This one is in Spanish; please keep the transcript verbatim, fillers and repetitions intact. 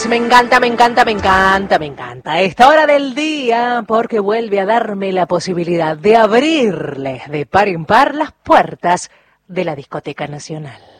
Me encanta, me encanta, me encanta, me encanta esta hora del día porque vuelve a darme la posibilidad de abrirles de par en par las puertas de la Discoteca Nacional.